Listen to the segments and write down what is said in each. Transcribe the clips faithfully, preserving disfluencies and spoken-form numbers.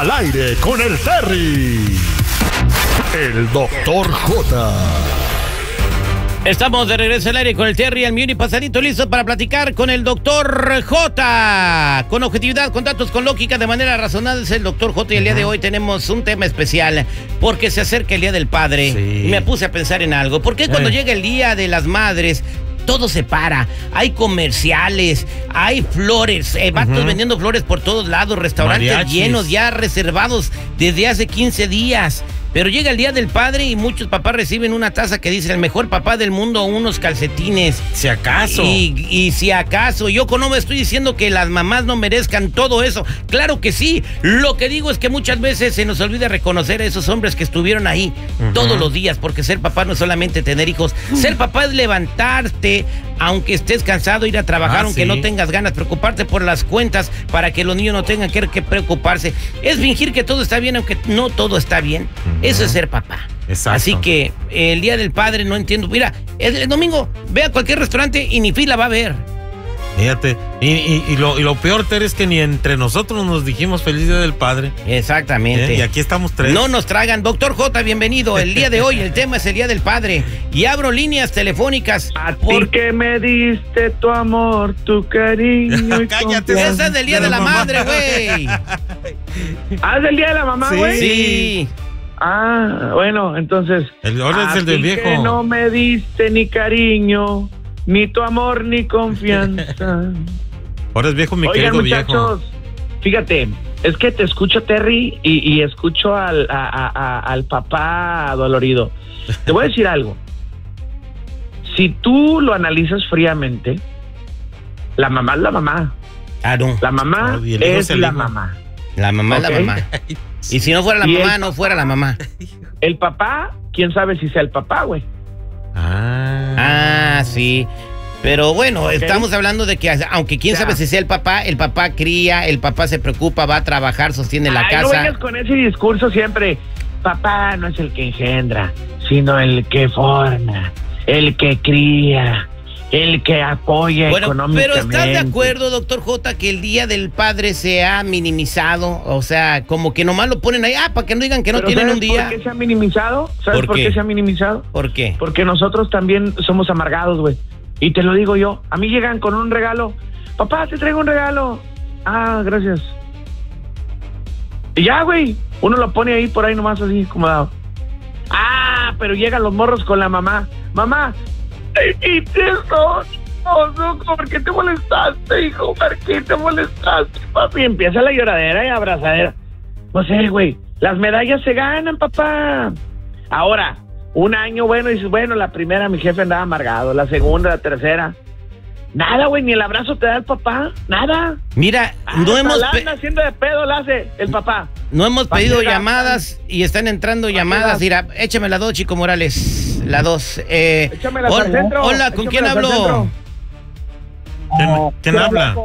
Al aire con el Terry. El doctor J. Estamos de regreso al aire con el Terry, el millón y pasadito, listo para platicar con el doctor J. Con objetividad, con datos, con lógica, de manera razonable, es el doctor J. Y el día de hoy tenemos un tema especial, porque se acerca el Día del Padre. Sí. Y me puse a pensar en algo. ¿Por qué cuando eh. llega el Día de las Madres todo se para? Hay comerciales, hay flores, eh, vatos uh-huh. vendiendo flores por todos lados, restaurantes Mariachis. llenos, ya reservados desde hace quince días. Pero llega el Día del Padre y muchos papás reciben una taza que dice el mejor papá del mundo o unos calcetines. Si acaso. Y, y si acaso. Yo no me estoy diciendo que las mamás no merezcan todo eso. Claro que sí. Lo que digo es que muchas veces se nos olvida reconocer a esos hombres que estuvieron ahí uh-huh. todos los días. Porque ser papá no es solamente tener hijos. Uh-huh. Ser papá es levantarte, aunque estés cansado, ir a trabajar, ah, aunque sí. no tengas ganas, preocuparte por las cuentas para que los niños no tengan que, que preocuparse. Es fingir que todo está bien, aunque no todo está bien. Uh-huh. Eso es ser papá. Exacto. Así que el Día del Padre no entiendo. Mira, el, el domingo ve a cualquier restaurante y ni fila va a haber. Fíjate, y, y, y, lo, y lo peor, Ter, es que ni entre nosotros nos dijimos feliz Día del Padre. Exactamente. ¿Eh? Y aquí estamos tres. No nos tragan. Doctor J, bienvenido. El día de hoy, el tema es el Día del Padre. Y abro líneas telefónicas. A por... ti que me diste tu amor, tu cariño y cállate. Esa es del Día de, de la, la Madre, güey. ¿Ah, es del Día de la Mamá, güey? Sí. sí. Ah, bueno, entonces. El ahora es el del viejo. Que no me diste ni cariño, ni tu amor, ni confianza. Ahora es viejo, mi Oigan, querido muchachos, viejo. Fíjate, es que te escucho, Terry, y, y escucho al, a, a, a, al papá dolorido. Te voy a decir algo. Si tú lo analizas fríamente, la mamá es la mamá. Ah, no. La mamá no, es la hijo. mamá. La mamá okay. es la mamá. Y si no fuera la mamá, el, no fuera la mamá. El papá, quién sabe si sea el papá, güey. Ah. Ah, sí. Pero bueno, okay. estamos hablando de que aunque quién ya. sabe si sea el papá, el papá cría, el papá se preocupa, va a trabajar, sostiene la Ay, casa. No vengas con ese discurso siempre. Papá no es el que engendra, sino el que forma, el que cría, el que apoya bueno, económicamente. Pero ¿estás de acuerdo, doctor J, que el Día del Padre se ha minimizado? O sea, como que nomás lo ponen ahí, ah, para que no digan que no tienen un día. ¿Por qué se ha minimizado? ¿Sabes por, por qué? qué se ha minimizado? ¿Por qué? Porque nosotros también somos amargados, güey. Y te lo digo yo, a mí llegan con un regalo. Papá, te traigo un regalo. Ah, gracias. Y ya, güey, uno lo pone ahí por ahí nomás así, como dado. Ah, pero llegan los morros con la mamá. Mamá, te quité eso. No, no, ¿por qué te molestaste, hijo? ¿Por qué te molestaste, papi? Empieza la lloradera y abrazadera. No sé, güey, las medallas se ganan, papá. Ahora, un año, bueno, dices, bueno, la primera mi jefe andaba amargado, la segunda, la tercera. Nada, güey, ni el abrazo te da el papá, nada. Mira, ah, no hemos... La anda haciendo de pedo, la hace el papá. No hemos pedido Pajera. llamadas y están entrando Pajera. llamadas. Mira, échame la dos, Chico Morales, la dos. Eh, Échamela hola, al centro. Hola, ¿con quién hablo? ¿Quién, ¿quién habla?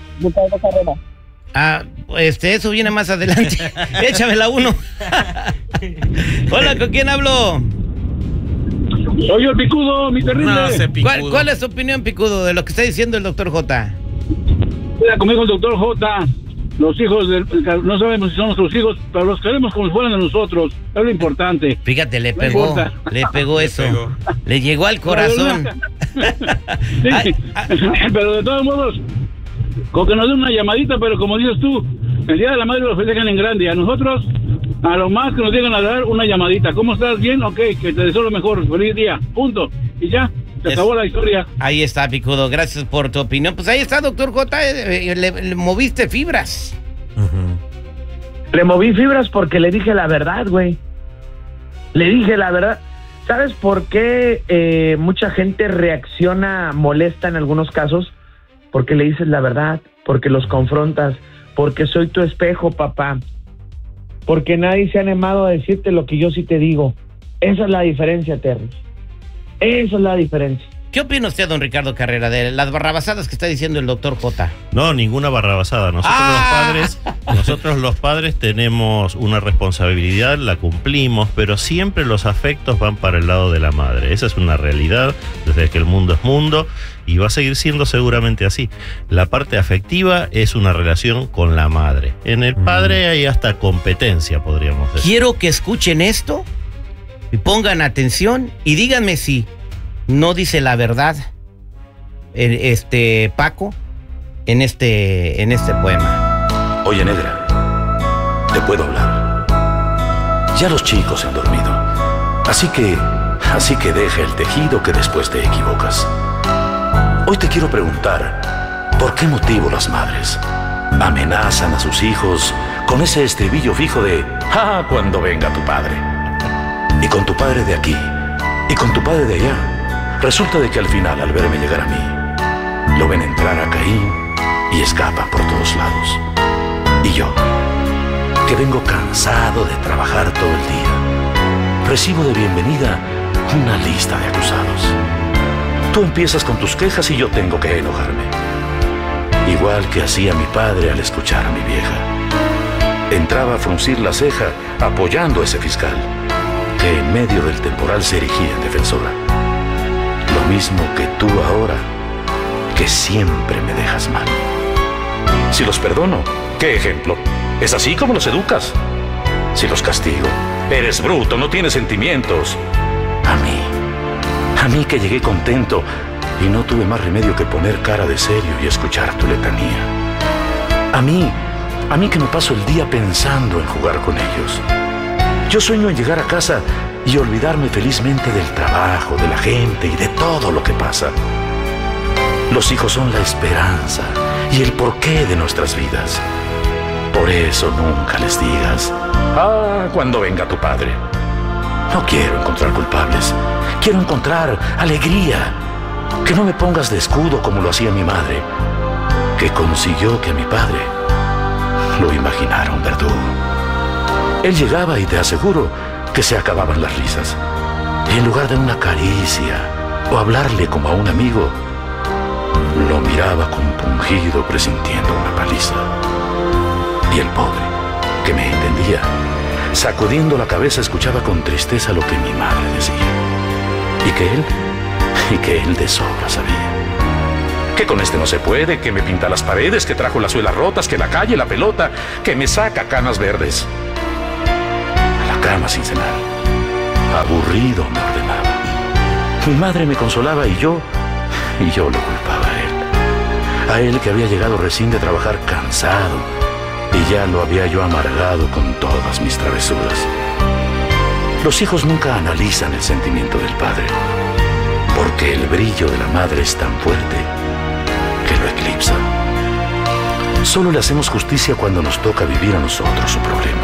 Ah, este, eso viene más adelante. Échame la uno. Hola, ¿con quién hablo? Soy el Picudo, mi terrible. No, picudo. ¿Cuál, ¿Cuál es tu opinión, Picudo, de lo que está diciendo el doctor J? Mira, conmigo el doctor J. Los hijos, de, no sabemos si son nuestros hijos, pero los queremos como si fueran de nosotros. Es lo importante. Fíjate, le pegó, no le pegó eso. Le, pegó. le llegó al corazón. Sí, ay, ay. Pero de todos modos, con que nos den una llamadita, pero como dices tú, el Día de la Madre lo festejan en grande. A nosotros, a lo más que nos digan a dar una llamadita. ¿Cómo estás? ¿Bien? Ok, que te deseo lo mejor. Feliz día. Punto. Y ya, se acabó la historia. Ahí está, Picudo. Gracias por tu opinión. Pues ahí está, doctor J. Le, le, le moviste fibras. Uh-huh. Le moví fibras porque le dije la verdad, güey. Le dije la verdad. ¿Sabes por qué eh, mucha gente reacciona molesta en algunos casos? Porque le dices la verdad, porque los confrontas, porque soy tu espejo, papá. Porque nadie se ha animado a decirte lo que yo sí te digo. Esa es la diferencia, Terry. Esa es la diferencia. ¿Qué opina usted, don Ricardo Carrera, de las barrabasadas que está diciendo el doctor J? No, ninguna barrabasada. Nosotros ah. los padres Nosotros los padres tenemos una responsabilidad, la cumplimos, pero siempre los afectos van para el lado de la madre. Esa es una realidad desde que el mundo es mundo y va a seguir siendo seguramente así. La parte afectiva es una relación con la madre. En el padre hay hasta competencia, podríamos decir. Quiero que escuchen esto y pongan atención y díganme si no dice la verdad este Paco en este, en este poema. Oye, negra, te puedo hablar. Ya los chicos se han dormido. Así que, así que deja el tejido que después te equivocas. Hoy te quiero preguntar, ¿por qué motivo las madres amenazan a sus hijos con ese estribillo fijo de ¡ah, cuando venga tu padre! Y con tu padre de aquí, y con tu padre de allá, resulta de que al final, al verme llegar a mí, lo ven entrar a Caín y escapan por todos lados. Y yo, que vengo cansado de trabajar todo el día, recibo de bienvenida una lista de acusados. Tú empiezas con tus quejas y yo tengo que enojarme. Igual que hacía mi padre al escuchar a mi vieja. Entraba a fruncir la ceja apoyando a ese fiscal, que en medio del temporal se erigía en defensora. Lo mismo que tú ahora, que siempre me dejas mal. Si los perdono, ¿qué ejemplo? ¿Es así como los educas? Si los castigo, eres bruto, no tienes sentimientos. A mí, a mí que llegué contento y no tuve más remedio que poner cara de serio y escuchar tu letanía. A mí, a mí que me paso el día pensando en jugar con ellos. Yo sueño en llegar a casa y olvidarme felizmente del trabajo, de la gente y de todo lo que pasa. Los hijos son la esperanza y el porqué de nuestras vidas. Por eso nunca les digas, ah, cuando venga tu padre. No quiero encontrar culpables, quiero encontrar alegría. Que no me pongas de escudo como lo hacía mi madre, que consiguió que a mi padre lo imaginara un verdugo. Él llegaba y te aseguro que se acababan las risas. Y en lugar de una caricia o hablarle como a un amigo, lo miraba compungido presintiendo una paliza. Y el pobre, que me entendía, sacudiendo la cabeza escuchaba con tristeza lo que mi madre decía. Y que él, y que él de sobra sabía. Que con este no se puede, que me pinta las paredes, que trajo las suelas rotas, que la calle, la pelota, que me saca canas verdes. A la cama sin cenar. Aburrido me ordenaba. Mi madre me consolaba y yo, y yo lo culpaba a él. A él que había llegado recién de trabajar cansado y ya lo había yo amargado con todas mis travesuras. Los hijos nunca analizan el sentimiento del padre, porque el brillo de la madre es tan fuerte que lo eclipsa. Solo le hacemos justicia cuando nos toca vivir a nosotros su problema.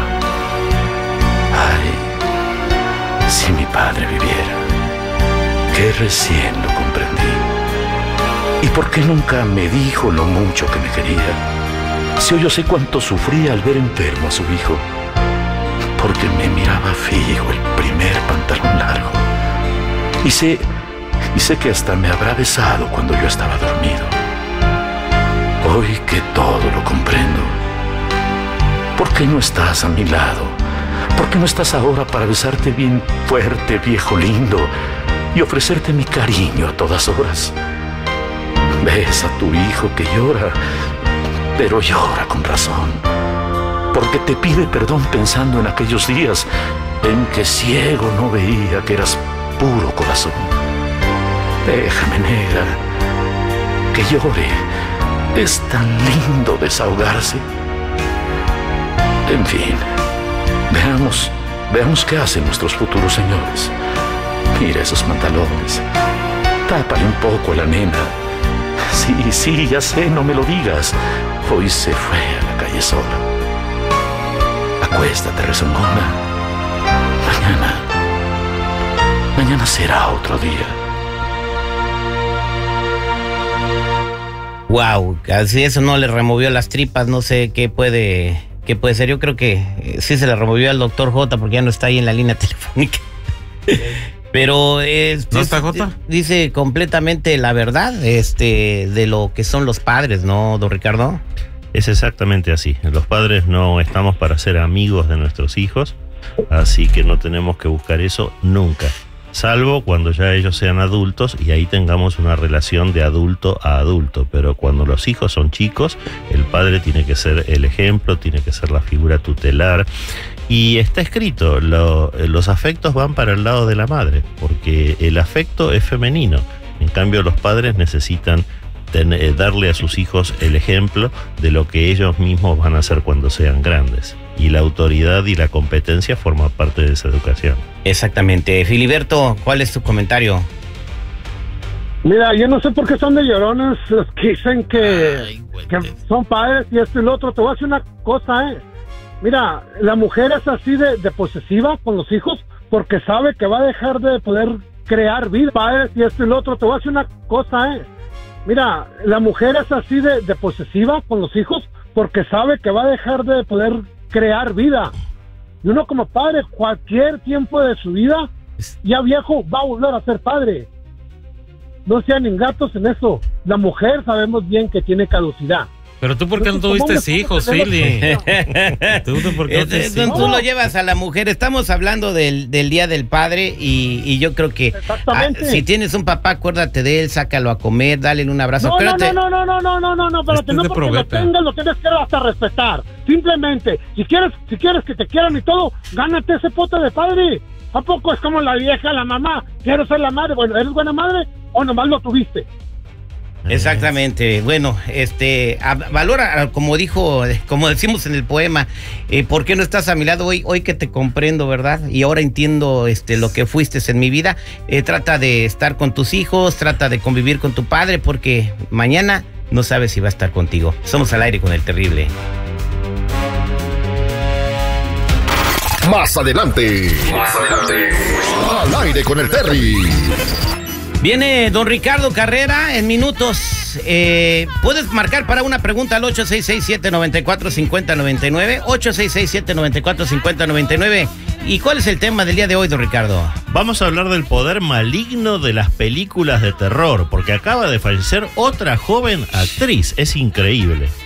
Ay, si mi padre viviera, que recién lo comprendí. ¿Y por qué nunca me dijo lo mucho que me quería? Si hoy yo sé cuánto sufría al ver enfermo a su hijo, porque me miraba fijo el primer pantalón largo. Y sé, y sé que hasta me habrá besado cuando yo estaba dormido. Hoy que todo lo comprendo, ¿por qué no estás a mi lado? ¿Por qué no estás ahora para besarte bien fuerte, viejo lindo, y ofrecerte mi cariño a todas horas? Ves a tu hijo que llora, pero llora con razón, porque te pide perdón pensando en aquellos días en que ciego no veía que eras puro corazón. Déjame, negra, que llore. Es tan lindo desahogarse. En fin, veamos, veamos qué hacen nuestros futuros señores. Mira esos pantalones. Tápale un poco a la nena. Sí, sí, ya sé, no me lo digas. Hoy se fue a la calle sola. Acuéstate, rezongona. Mañana, mañana será otro día. Wow, así eso no le removió las tripas, no sé qué puede, qué puede ser. Yo creo que eh, sí se le removió al doctor J porque ya no está ahí en la línea telefónica. Pero es, ¿No es, está J? Dice completamente la verdad, este, de lo que son los padres, ¿no, don Ricardo? Es exactamente así. Los padres no estamos para ser amigos de nuestros hijos, así que no tenemos que buscar eso nunca. Salvo cuando ya ellos sean adultos y ahí tengamos una relación de adulto a adulto. Pero cuando los hijos son chicos, el padre tiene que ser el ejemplo, tiene que ser la figura tutelar. Y está escrito, lo, los afectos van para el lado de la madre, porque el afecto es femenino. En cambio, los padres necesitan ten, darle a sus hijos el ejemplo de lo que ellos mismos van a hacer cuando sean grandes. Y la autoridad y la competencia forman parte de esa educación. Exactamente. Filiberto, ¿cuál es tu comentario? Mira, yo no sé por qué son de llorones los que dicen que, Ay, que son padres y esto y lo otro. Te voy a decir una cosa, eh. Mira, la mujer es así de, de posesiva con los hijos porque sabe que va a dejar de poder crear vida. Padres y esto y lo otro. Te voy a decir una cosa, eh. Mira, la mujer es así de, de posesiva con los hijos porque sabe que va a dejar de poder crear vida. Y uno como padre, cualquier tiempo de su vida, ya viejo, va a volver a ser padre. No sean ingratos en eso. La mujer sabemos bien que tiene caducidad. Pero tú, ¿por qué no tuviste hijos, Philly? ¿Tú, tú, ¿por qué no tuviste hijos? Tú lo llevas a la mujer. Estamos hablando del, del Día del Padre y, y yo creo que ah, si tienes un papá, acuérdate de él, sácalo a comer, dale un abrazo. No, Espérate. no, no, no, no, no, no, no, espérate, no porque lo tengas, lo tienes que hasta respetar. Simplemente, si quieres, si quieres que te quieran y todo, gánate ese pote de padre. ¿A poco es como la vieja, la mamá? Quiero ser la madre. Bueno, ¿eres buena madre o nomás lo tuviste? Exactamente. Bueno, este, a, valora, como dijo, como decimos en el poema, eh, ¿por qué no estás a mi lado hoy? Hoy que te comprendo, ¿verdad? Y ahora entiendo este, lo que fuiste en mi vida. Eh, trata de estar con tus hijos, trata de convivir con tu padre, porque mañana no sabes si va a estar contigo. Somos al aire con el terrible. Más adelante. Más adelante. Al aire con el Terry. Viene don Ricardo Carrera en minutos. Eh, puedes marcar para una pregunta al ocho seis seis, siete nueve cuatro, cinco cero nueve nueve, ocho seis seis, siete nueve cuatro, cinco cero nueve nueve. ¿Y cuál es el tema del día de hoy, don Ricardo? Vamos a hablar del poder maligno de las películas de terror, porque acaba de fallecer otra joven actriz. Es increíble.